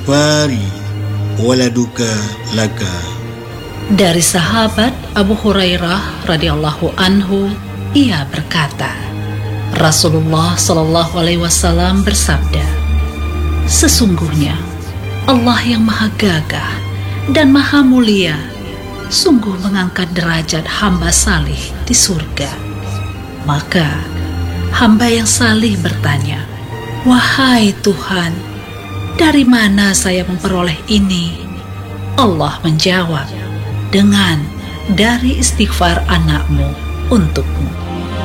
Fari waladuka laka. Dari sahabat Abu Hurairah radhiyallahu anhu, ia berkata, Rasulullah Shallallahu Alaihi Wasallam bersabda, sesungguhnya Allah yang maha gagah dan maha mulia sungguh mengangkat derajat hamba salih di surga. Maka hamba yang salih bertanya, wahai Tuhan, dari mana saya memperoleh ini? Allah menjawab dengan, dari istighfar anakmu untukmu.